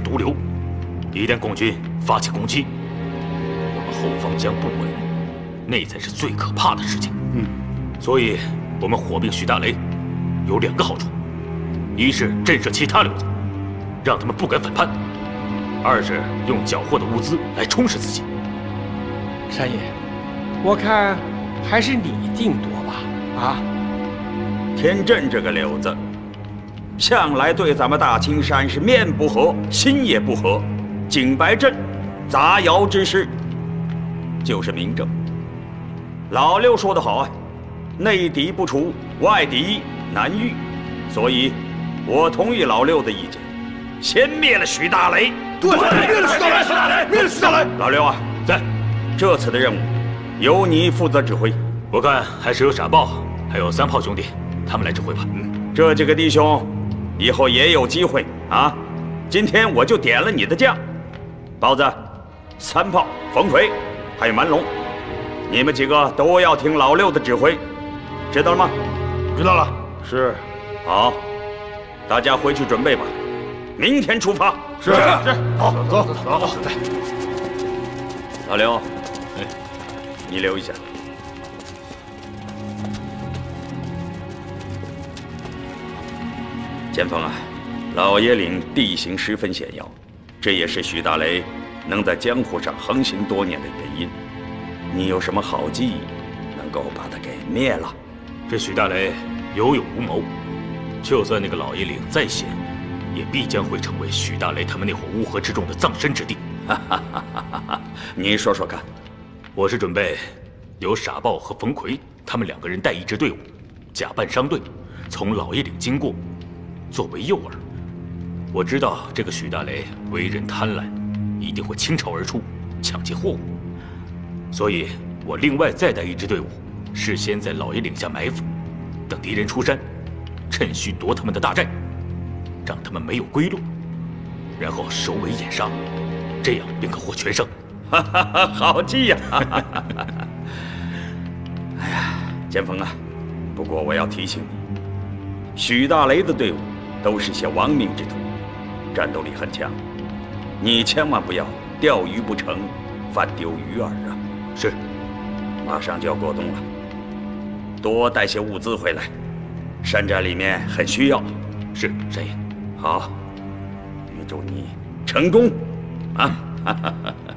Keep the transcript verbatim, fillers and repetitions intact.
毒瘤，一旦共军发起攻击，我们后方将不稳，那才是最可怕的事情。嗯，所以我们火并许大雷有两个好处：一是震慑其他瘤子，让他们不敢反叛；二是用缴获的物资来充实自己。 山爷，我看还是你定夺吧。啊， 天震这个瘤子，向来对咱们大青山是面不和，心也不和，景白镇杂谣之事，就是明证。老六说得好啊，内敌不除，外敌难御，所以，我同意老六的意见，先灭了许大雷。 对，灭了许大雷，灭了许大雷。 老六啊， 在， 这次的任务由你负责指挥。 我看还是由傻豹还有三炮兄弟他们来指挥吧。 嗯，这几个弟兄以后也有机会啊。今天我就点了你的将，包子、三炮、冯奎，还有蛮龙，你们几个都要听老六的指挥，知道了吗？ 知道了。 是。 好，大家回去准备吧，明天出发。 是是。好，走走走。 老刘，哎，你留一下。前锋啊，老爷岭地形十分险要，这也是许大雷能在江湖上横行多年的原因。你有什么好计，能够把他给灭了？ 这许大雷有勇无谋，就算那个老爷岭再险，也必将会成为许大雷他们那伙乌合之众的葬身之地。 哈哈哈哈哈！你说说看。 我是准备由傻豹和冯奎他们两个人带一支队伍，假扮商队，从老爷岭经过。作为诱饵，我知道这个许大雷为人贪婪，一定会倾巢而出，抢劫货物，所以我另外再带一支队伍，事先在老爷岭下埋伏，等敌人出山，趁虚夺他们的大寨，让他们没有归路，然后首尾掩杀，这样便可获全胜。 哈哈哈，好计呀！哎呀，剑锋啊，不过我要提醒你，许大雷的队伍都是些亡命之徒，战斗力很强，你千万不要钓鱼不成，反丢鱼饵啊！ 是， 马上就要过冬了，多带些物资回来，山寨里面很需要。 是，山爷。 好，预祝你成功啊！哈哈哈哈。